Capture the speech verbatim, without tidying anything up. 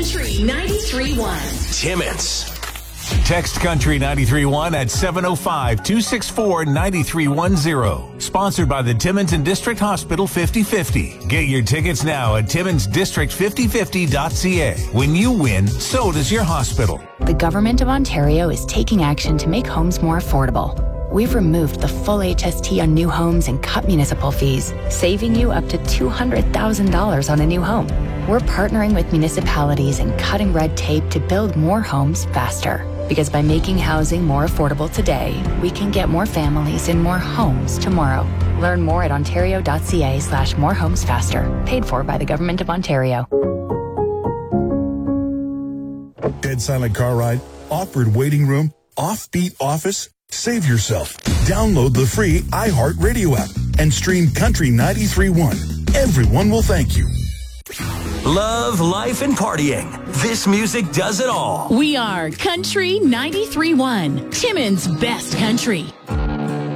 Country ninety-three point one. Timmins. Text Country ninety-three point one at seven oh five, two six four, nine three one zero. Sponsored by the Timmins and District Hospital fifty fifty. Get your tickets now at timmins district fifty fifty dot c a. When you win, so does your hospital. The Government of Ontario is taking action to make homes more affordable. We've removed the full H S T on new homes and cut municipal fees, saving you up to two hundred thousand dollars on a new home. We're partnering with municipalities and cutting red tape to build more homes faster. Because by making housing more affordable today, we can get more families in more homes tomorrow. Learn more at ontario.ca slash more homes faster. Paid for by the Government of Ontario. Dead silent car ride, awkward waiting room, offbeat office. Save yourself. Download the free iHeartRadio app and stream Country ninety-three point one. Everyone will thank you. Love, life, and partying. This music does it all. We are Country ninety-three point one. Timmins' best country.